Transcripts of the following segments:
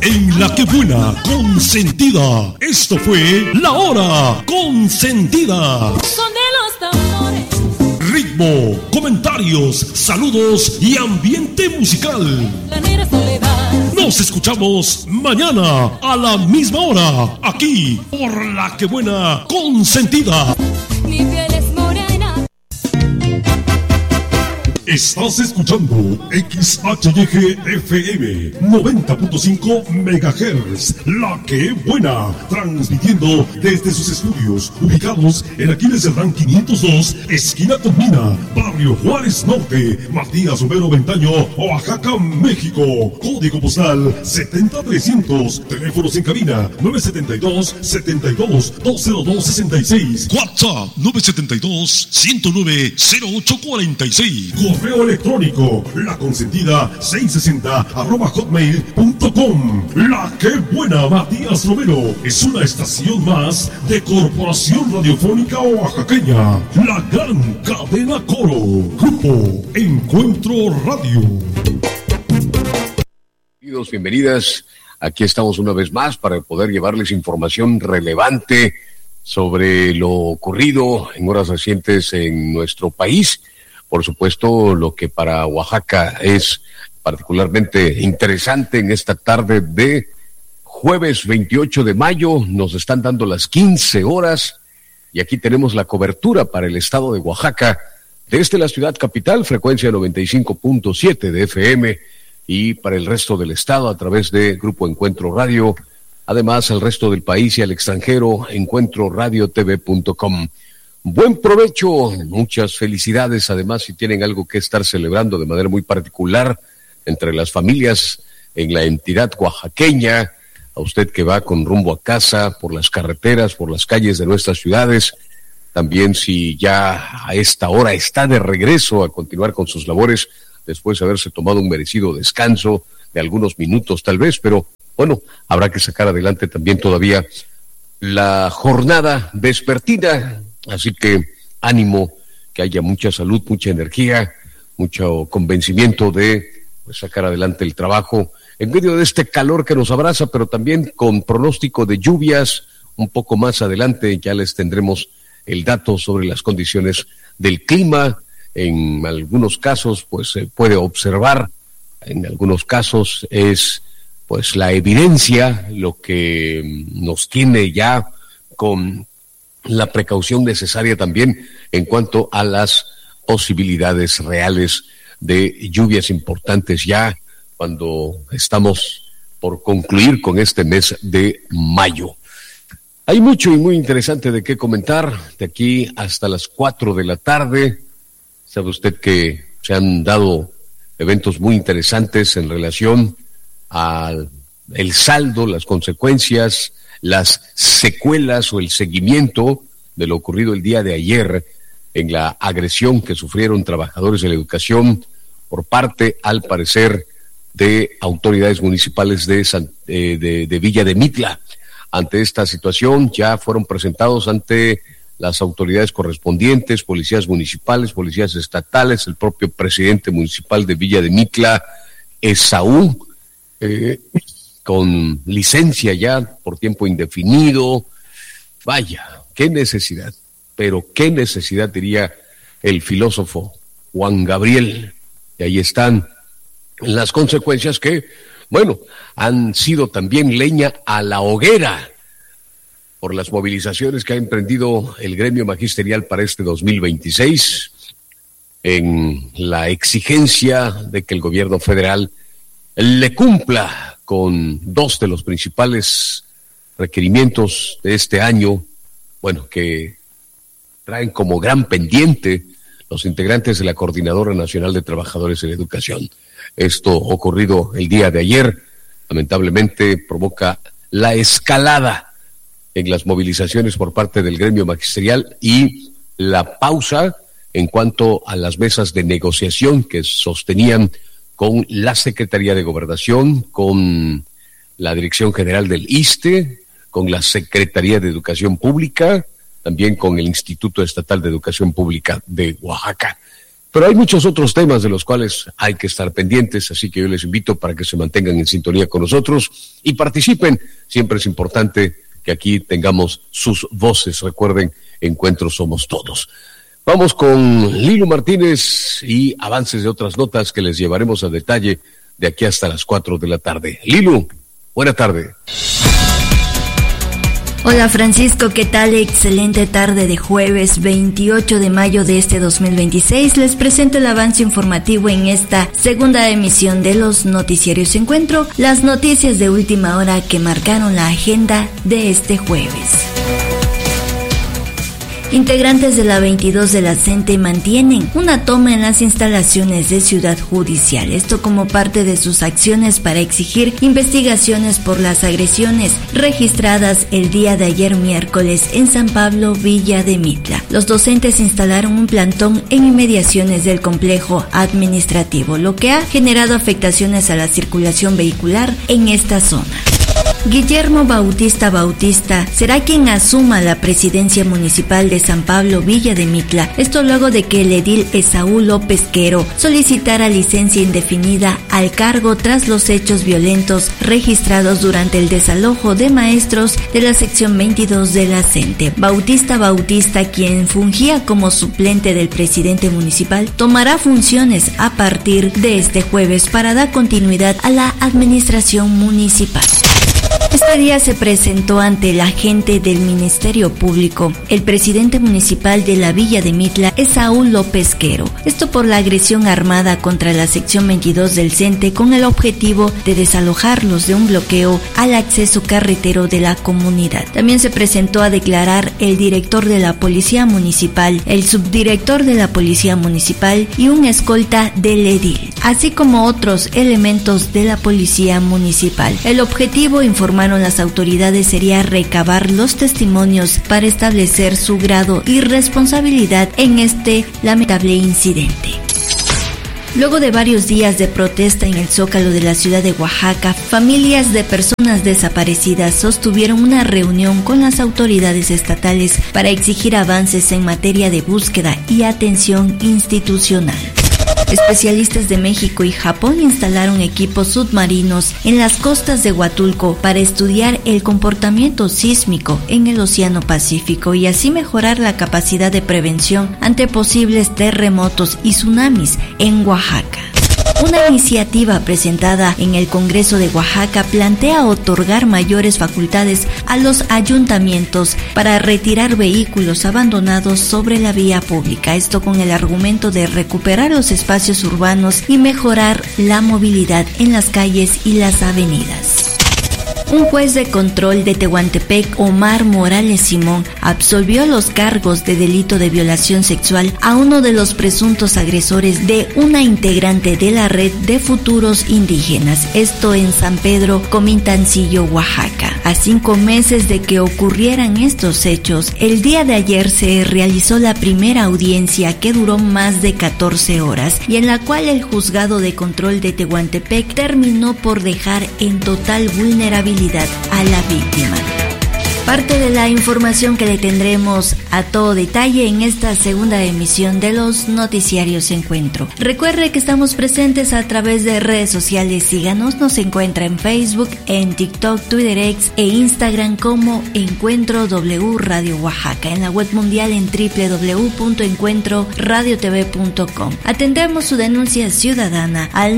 En La Que Buena Consentida, esto fue La Hora Consentida. Son de los tambores. Ritmo, comentarios, saludos y ambiente musical. La negra soledad. Nos escuchamos mañana a la misma hora, aquí por La Que Buena Consentida. Mi piel es morena. Estás escuchando XHYG FM 90.5 MHz, La Que Buena, transmitiendo desde sus estudios ubicados en Aquiles Cerdán 502, esquina con Mina, Barrio Juárez Norte, Matías Romero Ventaño, Oaxaca, México. Código postal 70300, teléfonos en cabina 972-72-20266, WhatsApp 972-109-0846. Correo electrónico laconsentida660@hotmail.com. La Que Buena, Matías Romero, es una estación más de Corporación Radiofónica Oaxaqueña, la gran cadena Coro, Grupo Encuentro Radio. Bienvenidos, bienvenidas. Aquí estamos una vez más para poder llevarles información relevante sobre lo ocurrido en horas recientes en nuestro país. Por supuesto, lo que para Oaxaca es particularmente interesante en esta tarde de jueves 28 de mayo, nos están dando las 15 horas y aquí tenemos la cobertura para el estado de Oaxaca desde la ciudad capital, frecuencia 95.7 de FM, y para el resto del estado a través de Grupo Encuentro Radio, además al resto del país y al extranjero, encuentroradiotv.com. Buen provecho, muchas felicidades, además si tienen algo que estar celebrando de manera muy particular entre las familias en la entidad oaxaqueña, a usted que va con rumbo a casa, por las carreteras, por las calles de nuestras ciudades, también si ya a esta hora está de regreso a continuar con sus labores, después de haberse tomado un merecido descanso de algunos minutos tal vez, pero bueno, habrá que sacar adelante también todavía la jornada vespertina. Así que ánimo, que haya mucha salud, mucha energía, mucho convencimiento de sacar adelante el trabajo en medio de este calor que nos abraza, pero también con pronóstico de lluvias. Un poco más adelante ya les tendremos el dato sobre las condiciones del clima. En algunos casos pues se puede observar, en algunos casos es pues la evidencia lo que nos tiene ya con la precaución necesaria también en cuanto a las posibilidades reales de lluvias importantes ya cuando estamos por concluir con este mes de mayo. Hay mucho y muy interesante de qué comentar de aquí hasta las 4 de la tarde. Sabe usted que se han dado eventos muy interesantes en relación al saldo, las consecuencias, las secuelas o el seguimiento de lo ocurrido el día de ayer en la agresión que sufrieron trabajadores de la educación por parte, al parecer, de autoridades municipales de Villa de Mitla. Ante esta situación ya fueron presentados ante las autoridades correspondientes, policías municipales, policías estatales, el propio presidente municipal de Villa de Mitla, Esaú, con licencia ya por tiempo indefinido. Vaya, qué necesidad, pero qué necesidad, diría el filósofo Juan Gabriel. Y ahí están las consecuencias que, bueno, han sido también leña a la hoguera por las movilizaciones que ha emprendido el gremio magisterial para este 2026 en la exigencia de que el gobierno federal le cumpla con dos de los principales requerimientos de este año, bueno, que traen como gran pendiente los integrantes de la Coordinadora Nacional de Trabajadores de la Educación. Esto ocurrido el día de ayer, lamentablemente provoca la escalada en las movilizaciones por parte del gremio magisterial y la pausa en cuanto a las mesas de negociación que sostenían con la Secretaría de Gobernación, con la Dirección General del ISSSTE, con la Secretaría de Educación Pública, también con el Instituto Estatal de Educación Pública de Oaxaca. Pero hay muchos otros temas de los cuales hay que estar pendientes, así que yo les invito para que se mantengan en sintonía con nosotros y participen. Siempre es importante que aquí tengamos sus voces. Recuerden, Encuentros somos todos. Vamos con Lilu Martínez y avances de otras notas que les llevaremos a detalle de aquí hasta las 4 de la tarde. Lilu, buena tarde. Hola Francisco, ¿qué tal? Excelente tarde de jueves 28 de mayo de este 2026. Les presento el avance informativo en esta segunda emisión de los Noticiarios Encuentro, las noticias de última hora que marcaron la agenda de este jueves. Integrantes de la 22 de la CENTE mantienen una toma en las instalaciones de Ciudad Judicial, esto como parte de sus acciones para exigir investigaciones por las agresiones registradas el día de ayer miércoles en San Pablo, Villa de Mitla. Los docentes instalaron un plantón en inmediaciones del complejo administrativo, lo que ha generado afectaciones a la circulación vehicular en esta zona. Guillermo Bautista será quien asuma la presidencia municipal de San Pablo, Villa de Mitla. Esto luego de que el edil Esaú López Quero solicitara licencia indefinida al cargo tras los hechos violentos registrados durante el desalojo de maestros de la sección 22 de la CENTE. Bautista, quien fungía como suplente del presidente municipal, tomará funciones a partir de este jueves para dar continuidad a la administración municipal. Este día se presentó ante la gente del Ministerio Público el presidente municipal de la Villa de Mitla, Esaú López Quero. Esto por la agresión armada contra la sección 22 del CENTE con el objetivo de desalojarlos de un bloqueo al acceso carretero de la comunidad. También se presentó a declarar el director de la Policía Municipal, el subdirector de la Policía Municipal y un escolta del edil, así como otros elementos de la Policía Municipal. El objetivo, informaron las autoridades, sería recabar los testimonios para establecer su grado y responsabilidad en este lamentable incidente. Luego de varios días de protesta en el Zócalo de la ciudad de Oaxaca, familias de personas desaparecidas sostuvieron una reunión con las autoridades estatales para exigir avances en materia de búsqueda y atención institucional. Especialistas de México y Japón instalaron equipos submarinos en las costas de Huatulco para estudiar el comportamiento sísmico en el Océano Pacífico y así mejorar la capacidad de prevención ante posibles terremotos y tsunamis en Oaxaca. Una iniciativa presentada en el Congreso de Oaxaca plantea otorgar mayores facultades a los ayuntamientos para retirar vehículos abandonados sobre la vía pública, esto con el argumento de recuperar los espacios urbanos y mejorar la movilidad en las calles y las avenidas. Un juez de control de Tehuantepec, Omar Morales Simón, absolvió los cargos de delito de violación sexual a uno de los presuntos agresores de una integrante de la red de futuros indígenas, esto en San Pedro, Comintancillo, Oaxaca. A 5 meses de que ocurrieran estos hechos, el día de ayer se realizó la primera audiencia que duró más de 14 horas y en la cual el juzgado de control de Tehuantepec terminó por dejar en total vulnerabilidad a la víctima. Parte de la información que le tendremos a todo detalle en esta segunda emisión de los Noticiarios Encuentro. Recuerde que estamos presentes a través de redes sociales. Síganos, nos encuentra en Facebook, en TikTok, Twitter X e Instagram como Encuentro W Radio Oaxaca, en la web mundial en www.encuentroradiotv.com. Atendemos su denuncia ciudadana al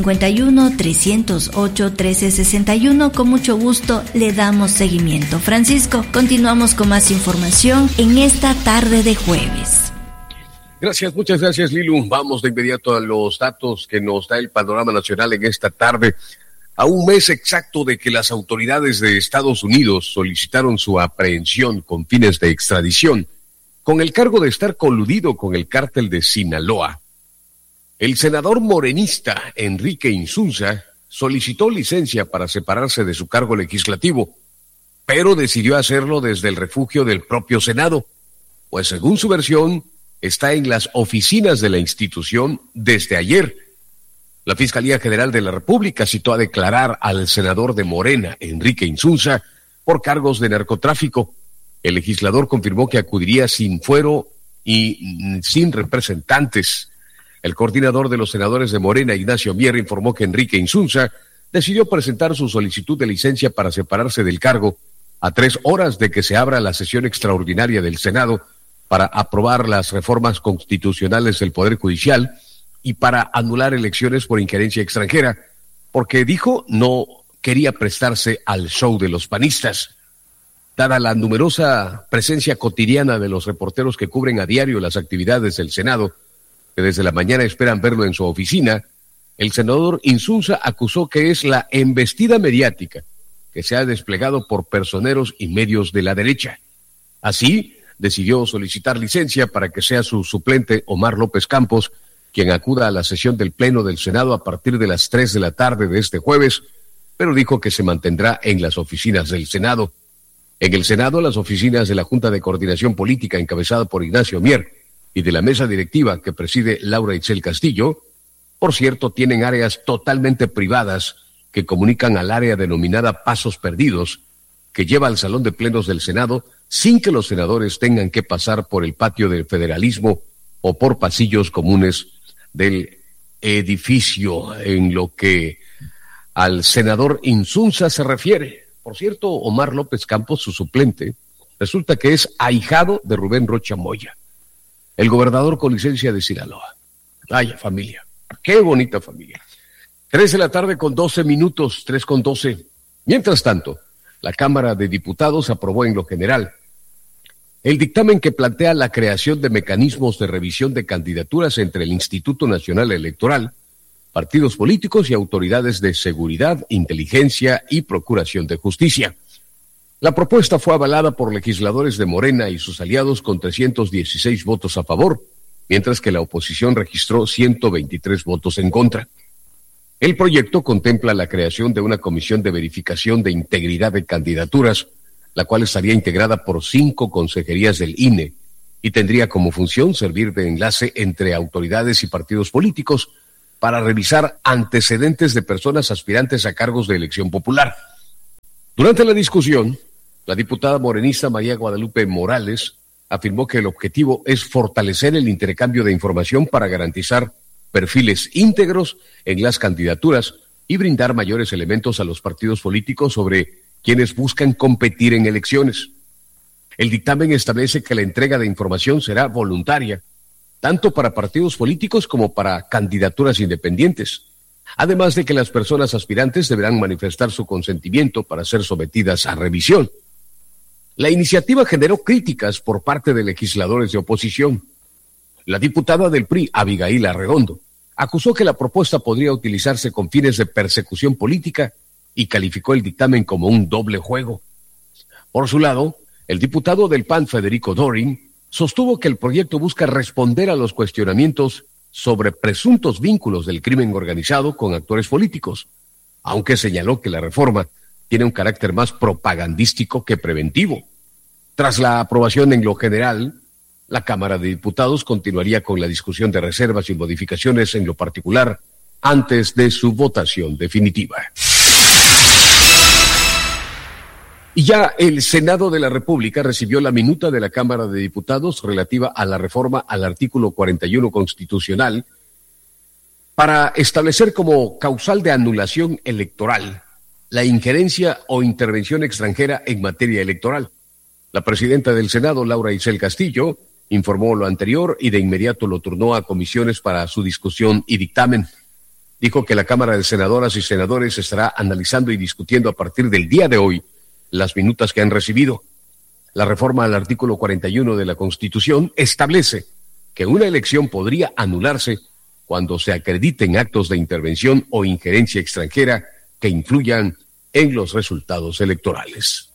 951-308-1361. Con mucho gusto le damos seguimiento. Francisco, continuamos con más información en esta tarde de jueves. Gracias, muchas gracias, Lilu. Vamos de inmediato a los datos que nos da el panorama nacional en esta tarde. A un mes exacto de que las autoridades de Estados Unidos solicitaron su aprehensión con fines de extradición, con el cargo de estar coludido con el cártel de Sinaloa, el senador morenista Enrique Insunza solicitó licencia para separarse de su cargo legislativo, pero decidió hacerlo desde el refugio del propio Senado, pues según su versión, está en las oficinas de la institución desde ayer. La Fiscalía General de la República citó a declarar al senador de Morena, Enrique Insunza, por cargos de narcotráfico. El legislador confirmó que acudiría sin fuero y sin representantes. El coordinador de los senadores de Morena, Ignacio Mier, informó que Enrique Insunza decidió presentar su solicitud de licencia para separarse del cargo a 3 horas de que se abra la sesión extraordinaria del Senado para aprobar las reformas constitucionales del Poder Judicial y para anular elecciones por injerencia extranjera, porque dijo no quería prestarse al show de los panistas. Dada la numerosa presencia cotidiana de los reporteros que cubren a diario las actividades del Senado, que desde la mañana esperan verlo en su oficina, el senador Insunza acusó que es la embestida mediática que se ha desplegado por personeros y medios de la derecha. Así, decidió solicitar licencia para que sea su suplente Omar López Campos quien acuda a la sesión del Pleno del Senado a partir de las 3 de la tarde de este jueves, pero dijo que se mantendrá en las oficinas del Senado. En el Senado, las oficinas de la Junta de Coordinación Política encabezada por Ignacio Mier y de la mesa directiva que preside Laura Itzel Castillo, por cierto, tienen áreas totalmente privadas que comunican al área denominada Pasos Perdidos, que lleva al Salón de Plenos del Senado sin que los senadores tengan que pasar por el patio del federalismo o por pasillos comunes del edificio. En lo que al senador Insunza se refiere, por cierto, Omar López Campos, su suplente, resulta que es ahijado de Rubén Rocha Moya, el gobernador con licencia de Sinaloa. Vaya familia, qué bonita familia. 3 de la tarde con 12 minutos, 3:12. Mientras tanto, la Cámara de Diputados aprobó en lo general el dictamen que plantea la creación de mecanismos de revisión de candidaturas entre el Instituto Nacional Electoral, partidos políticos y autoridades de seguridad, inteligencia y procuración de justicia. La propuesta fue avalada por legisladores de Morena y sus aliados con 316 votos a favor, mientras que la oposición registró 123 votos en contra. El proyecto contempla la creación de una comisión de verificación de integridad de candidaturas, la cual estaría integrada por 5 consejerías del INE y tendría como función servir de enlace entre autoridades y partidos políticos para revisar antecedentes de personas aspirantes a cargos de elección popular. Durante la discusión, la diputada morenista María Guadalupe Morales afirmó que el objetivo es fortalecer el intercambio de información para garantizar perfiles íntegros en las candidaturas y brindar mayores elementos a los partidos políticos sobre quienes buscan competir en elecciones. El dictamen establece que la entrega de información será voluntaria, tanto para partidos políticos como para candidaturas independientes, además de que las personas aspirantes deberán manifestar su consentimiento para ser sometidas a revisión. La iniciativa generó críticas por parte de legisladores de oposición. La diputada del PRI, Abigail Arredondo, acusó que la propuesta podría utilizarse con fines de persecución política y calificó el dictamen como un doble juego. Por su lado, el diputado del PAN, Federico Dorin, sostuvo que el proyecto busca responder a los cuestionamientos sobre presuntos vínculos del crimen organizado con actores políticos, aunque señaló que la reforma tiene un carácter más propagandístico que preventivo. Tras la aprobación en lo general, la Cámara de Diputados continuaría con la discusión de reservas y modificaciones en lo particular antes de su votación definitiva. Y ya el Senado de la República recibió la minuta de la Cámara de Diputados relativa a la reforma al artículo 41 constitucional para establecer como causal de anulación electoral la injerencia o intervención extranjera en materia electoral. La presidenta del Senado, Laura Itzel Castillo, informó lo anterior y de inmediato lo turnó a comisiones para su discusión y dictamen. Dijo que la Cámara de Senadoras y Senadores estará analizando y discutiendo a partir del día de hoy las minutas que han recibido. La reforma al artículo 41 de la Constitución establece que una elección podría anularse cuando se acrediten actos de intervención o injerencia extranjera que influyan en los resultados electorales.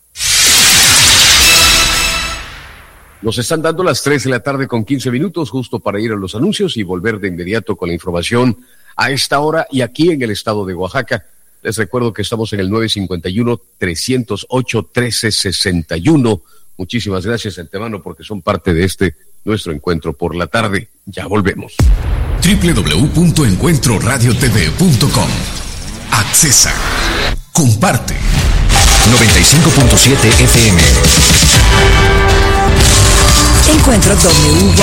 Nos están dando las 3 de la tarde con 15 minutos, justo para ir a los anuncios y volver de inmediato con la información a esta hora y aquí en el estado de Oaxaca. Les recuerdo que estamos en el 951-308-1361. Muchísimas gracias de antemano porque son parte de nuestro encuentro por la tarde. Ya volvemos. www.encuentroradiotv.com. Accesa. Comparte. 95.7 FM. Encuentro W.